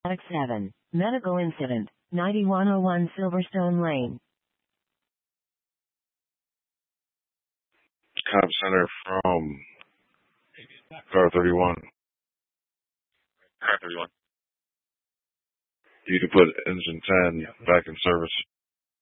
X7, medical incident, 9101 Silverstone Lane. Cop Center from Car 31. Car 31. You can put engine 10 back in service.